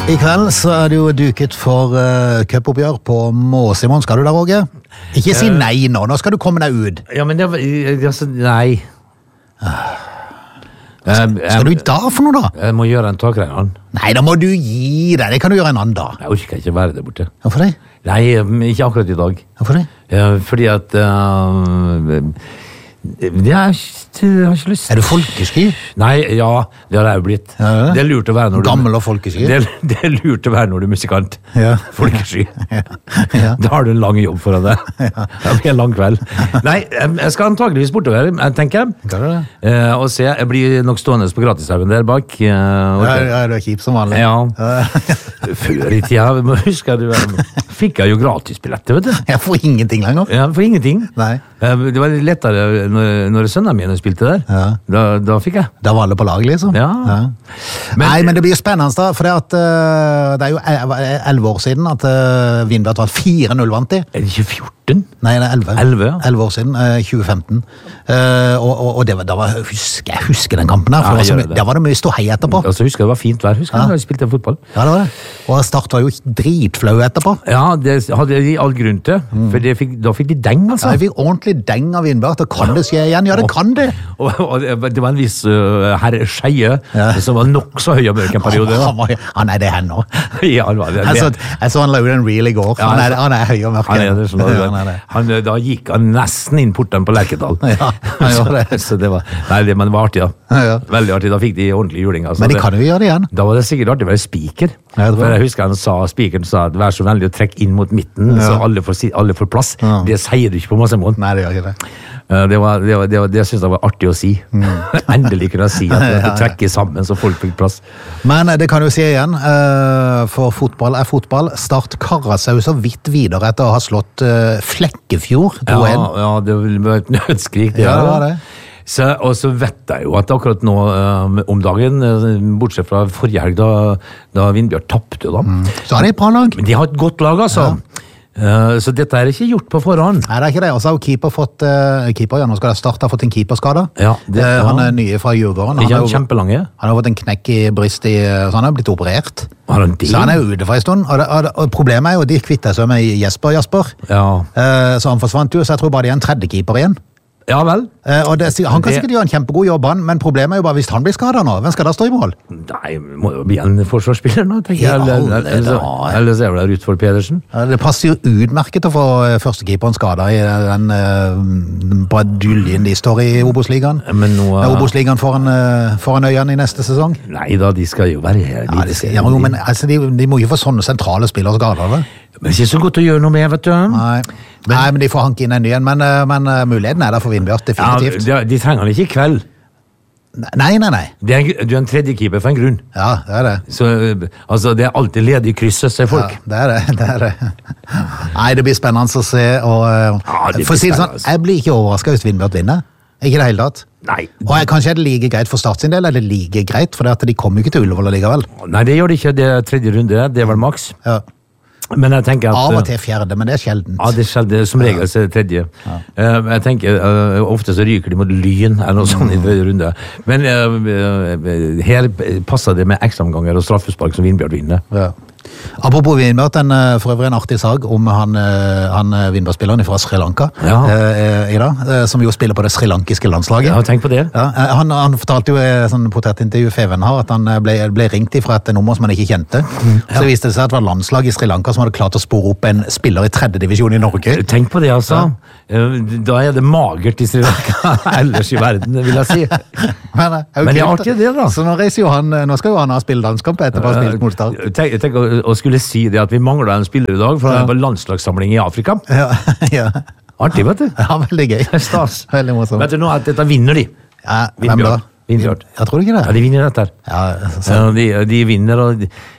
I kveld så det jo duket for cupoppgjør på Måsimon. Skal du da, Roger? Ikke si nei nå skal du komme deg ut. Ja, men nei. Skal du da for noe da? Jeg må gjøre en takregning. Nei, da må du gi deg. Det kan du gjøre en annen dag. Jeg orker ikke være der borte. Hvorfor det? Nei, ikke akkurat i dag. Hvorfor det? Fordi at jeg har ikke lyst. Er du folkesky? Nei, ja, det har jeg jo blitt. Ja. Det er lurt å være når du... Gammel og folkesky? Det er lurt å være når du er musikant. Ja. Folkesky. Ja. Da har du en lang jobb foran deg. Ja. Det blir en lang kveld. Nei, jeg skal antageligvis bortover, tenker jeg. Hva er det? Og se, jeg blir nok stående på gratishaugen der bak. Ja, du er kjip som vanlig. Ja. Før i tida, husker du, fikk jeg jo gratisbilletter, vet du. Jeg får ingenting lenger. Ja, for ingenting. Nei. Det var litt lettere når sønnene mine spilte der. Ja. Da fikk jeg. Da var alle på lag, liksom. Ja. Nei, men det blir spennende da, for det er jo 11 år siden at Vindbjart var 4-0 vant i. Er det ikke 14? Nei, det er 11. 11, ja. 11 år siden, 2015. Og det var, jeg husker den kampen her, for der var det mye ståhei etterpå. Og så husker jeg det var fint vær, husker jeg da jeg spilte fotball. Ja, det var det. Og Start var jo dritflau etterpå. Ja, det hadde de all grunn til, for da fikk de deng, altså. Ja, jeg fikk ordentlig deng av Vindbjart, og kan det skje igjen? Ja, det kan det. Og det var en viss herre Skeie, som var nok så høy og mørk en periode. Han er det her nå. Ja, han var det. Jeg så han la ut en reel i går. Han er høy og mørk. Da gikk han nesten inn porten på Lerkedal. Ja, han gjorde det. Så det var artig, da. Ja. Veldig artig, da fikk de ordentlig juling. Altså. Men de kan jo gjøre det igjen. Da var det sikkert artig å være speaker. For jeg husker spikeren sa at vær så vennlig å trekke inn mot midten, så alle får plass. Ja. Det sier du ikke på Måsemon. Nei, det gjør ikke det. Det synes jeg var artig å si. Endelig kunne jeg si at det trekker sammen så folk fikk plass. Men det kan du si igjen, for fotball er fotball. Start karret seg jo så vidt videre etter å ha slått Flekkefjord 2-1. Ja, det var et nødskrik. Ja, det var det. Og så vet jeg jo at akkurat nå om dagen, bortsett fra forrige helg da Vindbjart tappte da. Så er det et bra lag. Men de har et godt lag, altså. Ja. Så dette er ikke gjort på forhånd. Nei, det er ikke det. Og så har jo keeper fått nå skal det starte, har fått en keeperskade. Ja, han er nye fra Djurgården. Ikke han kjempelange? Han har fått en knekk i brystet, så han har blitt operert. Så han er ute for en stund. Og problemet er jo, de kvittet seg med Jasper. Ja. Så han forsvant jo, så jeg tror bare de er en tredje keeper igjen. Ja vel. Han kan sikkert gjøre en kjempegod jobb, men problemet er jo bare hvis han blir skadet nå. Hvem skal da stå i mål? Nei, må jo bli en forsvarsspiller nå, tenker jeg. Eller så er det Ruth for Pedersen. Det passer jo utmerket å få førstekeeperen skadet i den baduljen de står i Obos-ligaen. Obos-ligaen foran øynene i neste sesong. Nei da, de skal jo være her. Men altså, de må jo få sånne sentrale spillere skadet. Men det er ikke så godt å gjøre noe med, vet du. Nei, men de får hanke inn en ny en, men muligheten er der for Vindbjart, definitivt. Ja, de trenger han ikke i kveld. Nei. Du er en tredje keeper for en grunn. Ja, det er det. Så, altså, det er alltid ledig krysset, sier folk. Ja, det er det. Nei, det blir spennende å se, og for å si det sånn, jeg blir ikke overrasket hvis Vindbjart vinner. Ikke det hele tatt. Nei. Og kanskje er det like greit for Start sin del, eller like greit, for de kommer jo ikke til Ullevål likevel. Nei, det gjør det ikke, det er tredje runde, det er vel maks. Ja. Men jeg tenker at... Av og til fjerde, men det er sjeldent. Ja, det er sjeldent, som regel så er det tredje. Ja. Jeg tenker, ofte så ryker de mot Lyn, eller noe sånt i tredje runde. Men her passer det med ekstraomganger og straffespark som Vindbjart vinner. Ja. Apropos Vindbjart, for øvrig en artig sag om han Vindbjart-spilleren fra Sri Lanka i dag, som jo spiller på det srilankiske landslaget. Ja, tenk på det. Ja, han fortalte jo i sånn portrettintervju Feven har, at han ble ringt ifra et nummer som han ikke kjente. Så viste det seg at det var landslag i Sri Lanka som hadde klart å spore opp en spiller i 3. divisjon i Norge. Tenk på det, altså. Da er det magert i Sri Lanka ellers i verden, vil jeg si. Men det er artig det, da. Så nå skal jo han ha spillet landskamp etterpå å spille mot Start. Tenk å skulle si det at vi mangler en spiller i dag for en landslagssamling i Afrika. Ja. Artig, vet du. Ja, veldig gøy. Stas. Veldig morsomt. Vet du nå at dette vinner de? Ja, hvem da? Vindbjart. Jeg tror ikke det. Ja, de vinner dette her. Ja, de vinner, og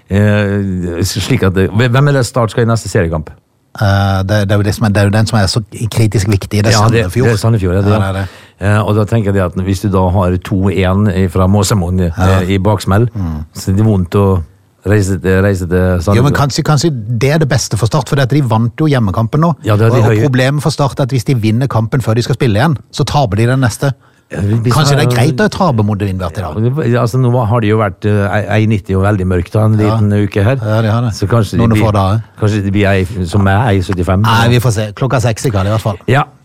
slik at hvem er det Start skal i neste seriekamp? Det er jo den som er så kritisk viktig. Det er Sandefjord. Det er Sandefjord, det er det. Og da tenker jeg at hvis du da har 2-1 fra Måsemon i baksmell, så er det vondt å reise til Sandefjord. Jo, men kanskje det er det beste for Start, for de vant jo hjemmekampen nå. Ja, og problemet for Start er at hvis de vinner kampen før de skal spille igjen, så taper de den neste. Kanskje det greit å trabe mot vindbjart i dag? Altså, nå har det jo vært 1,90 og veldig mørkt da, en liten uke her. Ja, de har det. Så kanskje Noen få dager. kanskje det blir som meg, 1,75. Nei, vi får se. Klokka 6 i kveld i hvert fall. Ja,